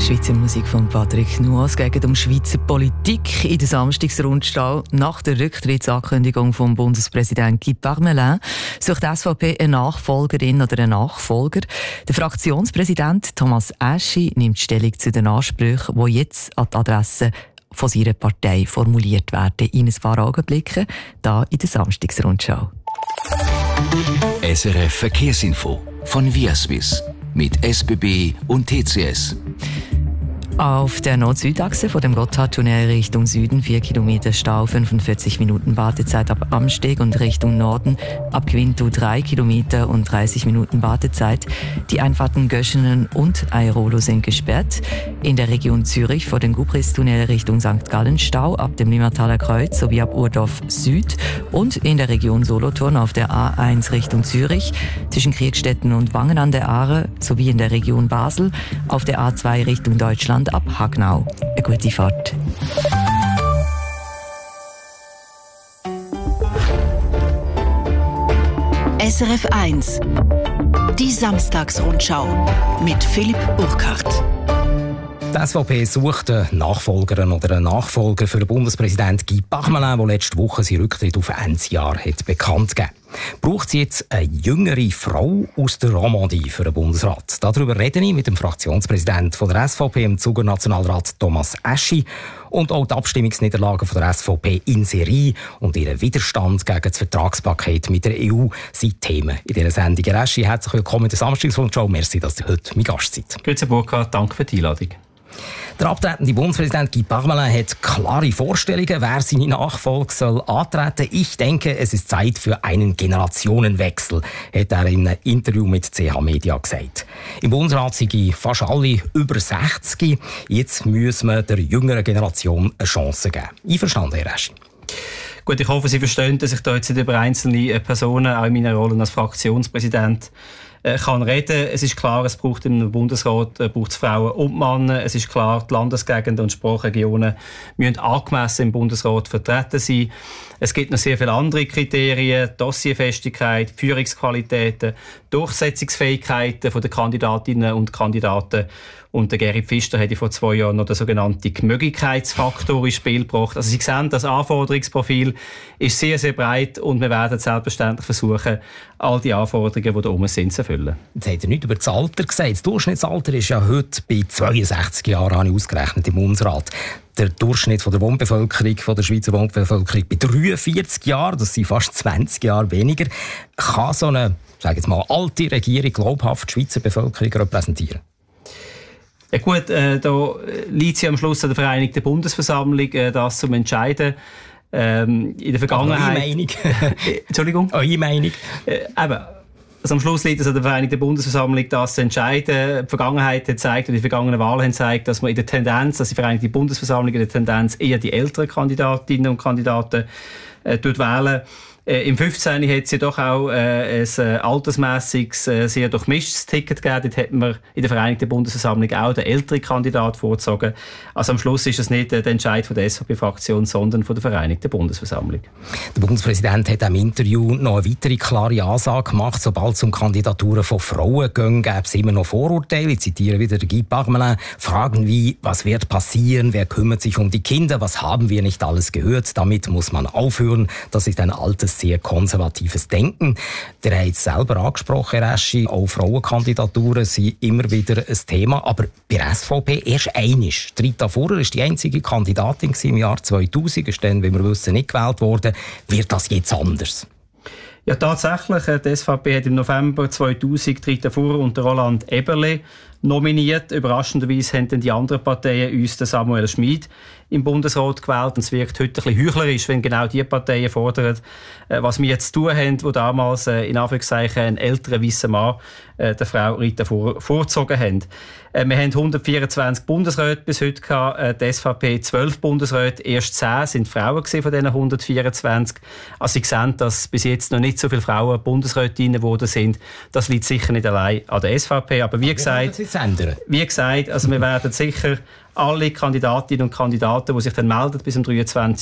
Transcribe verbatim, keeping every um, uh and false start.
Schweizer Musik von Patrick Nuas. Es geht um Schweizer Politik in der Samstagsrundschau. Nach der Rücktrittsankündigung vom Bundespräsident Guy Parmelin sucht die S V P eine Nachfolgerin oder einen Nachfolger. Der Fraktionspräsident Thomas Aeschi nimmt Stellung zu den Ansprüchen, die jetzt an die Adresse von seiner Partei formuliert werden. In ein paar Augenblicken hier in der Samstagsrundschau. S R F Verkehrsinfo von Viaswiss mit S B B und T C S. Auf der Nord-Süd-Achse von dem Gotthardtunnel Richtung Süden vier Kilometer Stau, fünfundvierzig Minuten Wartezeit ab Amsteg und Richtung Norden ab Quinto drei Kilometer und dreißig Minuten Wartezeit. Die Einfahrten Göschenen und Airolo sind gesperrt. In der Region Zürich vor dem Gubristunnel Richtung Sankt Gallen Stau ab dem Limmertaler Kreuz sowie ab Urdorf Süd und in der Region Solothurn auf der A eins Richtung Zürich zwischen Kriegstetten und Wangen an der Aare sowie in der Region Basel auf der A zwei Richtung Deutschland ab Hagnau. Eine gute Fahrt. S R F eins. Die Samstagsrundschau mit Philipp Urquhart. Die S V P sucht eine Nachfolgerin oder einen Nachfolger für den Bundespräsident Guy Parmelin, der letzte Woche seinen Rücktritt auf Endsjahr hat bekannt gegeben. Braucht sie jetzt eine jüngere Frau aus der Romandie für den Bundesrat? Darüber rede ich mit dem Fraktionspräsidenten von der S V P im Zuger Nationalrat Thomas Aeschi. Und auch die Abstimmungsniederlagen von der S V P in Serie und ihren Widerstand gegen das Vertragspaket mit der E U sind Themen in dieser Sendung. Herr Aeschi, herzlich willkommen in der Samstagsrundschau. Merci, dass ihr heute mein Gast seid. Grüezi Burkhard, danke für die Einladung. Der abtretende Bundespräsident Guy Parmelin hat klare Vorstellungen, wer seine Nachfolge soll antreten. Ich denke, es ist Zeit für einen Generationenwechsel, hat er in einem Interview mit C H Media gesagt. Im Bundesrat sind fast alle über sechzig. Jetzt müssen wir der jüngeren Generation eine Chance geben. Einverstanden, Herr Aeschi? Gut, ich hoffe, Sie verstehen, dass ich da jetzt nicht über einzelne Personen, auch in meiner Rolle als Fraktionspräsident, kann reden. Es ist klar, es braucht im Bundesrat äh, braucht es Frauen und Männer. Es ist klar, die Landesgegenden und Sprachregionen müssen angemessen im Bundesrat vertreten sein. Es gibt noch sehr viele andere Kriterien, Dossierfestigkeit, Führungsqualitäten, Durchsetzungsfähigkeiten von der Kandidatinnen und Kandidaten. Und der Gerhard Pfister hat vor zwei Jahren noch den sogenannten Gemöglichkeitsfaktor ins Spiel gebracht. Also Sie sehen, das Anforderungsprofil ist sehr, sehr breit und wir werden selbstverständlich versuchen, all die Anforderungen, die da oben sind, zu erfüllen. Jetzt hat er nichts über das Alter gesagt. Das Durchschnittsalter ist ja heute bei zweiundsechzig Jahren, habe ich ausgerechnet, im Bundesrat. Der Durchschnitt von der Wohnbevölkerung, von der Schweizer Wohnbevölkerung bei dreiundvierzig Jahren, das sind fast zwanzig Jahre weniger. Kann so eine, sage jetzt mal, alte Regierung glaubhaft die Schweizer Bevölkerung repräsentieren? Ja gut, äh, da liegt sie am Schluss an der Vereinigten Bundesversammlung, äh, das zu entscheiden. Ähm, in der Vergangenheit... Eure Meinung? Entschuldigung? Eure Meinung? Äh, eben, also am Schluss liegt es an der Vereinigten Bundesversammlung, das zu entscheiden. Die Vergangenheit hat gezeigt, und die vergangenen Wahlen haben gezeigt, dass man in der Tendenz, dass die Vereinigte Bundesversammlung in der Tendenz eher die älteren Kandidatinnen und Kandidaten äh, wählen. Äh, Im fünfzehn hat es ja doch auch äh, ein äh, altersmässiges, äh, sehr durchmischtes Ticket gegeben. Dort hat man in der Vereinigten Bundesversammlung auch den älteren Kandidat vorgezogen. Also am Schluss ist es nicht äh, der Entscheid von der S V P-Fraktion, sondern von der Vereinigten Bundesversammlung. Der Bundespräsident hat im Interview noch eine weitere klare Ansage gemacht. Sobald es um Kandidaturen von Frauen ging, gäbe es immer noch Vorurteile. Ich zitiere wieder Guy Parmelin. Fragen wie, was wird passieren? Wer kümmert sich um die Kinder? Was haben wir nicht alles gehört? Damit muss man aufhören. Das ist ein altes, sehr konservatives Denken. Der hat es selber angesprochen, Herr Aeschi. Auch Frauenkandidaturen sind immer wieder ein Thema. Aber bei der S V P erst einmal. Rita Fuhrer war die einzige Kandidatin im Jahr zweitausend. Ist dann, wie wir wissen, nicht gewählt worden. Wird das jetzt anders? Ja, tatsächlich. Die S V P hat im November zweitausend Rita Fuhrer und Roland Eberle nominiert. Überraschenderweise haben dann die anderen Parteien uns den Samuel Schmid im Bundesrat gewählt. Und es wirkt heute ein bisschen heuchlerisch, wenn genau die Parteien fordern, was wir jetzt zu tun haben, wo damals in Anführungszeichen ein älterer weißer Mann der Frau Rita Fuhrer vorgezogen haben. Wir haben hundertvierundzwanzig Bundesräte bis heute gehabt, die S V P zwölf Bundesräte, erst zehn sind Frauen gewesen von diesen hundertvierundzwanzig. Also Sie sehen, dass bis jetzt noch nicht so viele Frauen Bundesrätinnen geworden sind. Das liegt sicher nicht allein an der S V P, aber wie gesagt, wie gesagt, also wir werden sicher alle Kandidatinnen und Kandidaten, die sich dann melden bis zum dreiundzwanzigsten